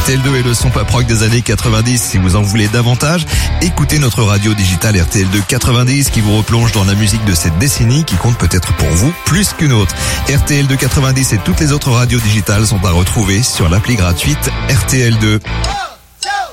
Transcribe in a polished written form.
RTL2 est le son pop rock des années 90. Si vous en voulez davantage, écoutez notre radio digitale RTL2 90 qui vous replonge dans la musique de cette décennie qui compte peut-être pour vous plus qu'une autre. RTL2 90 et toutes les autres radios digitales sont à retrouver sur l'appli gratuite RTL2.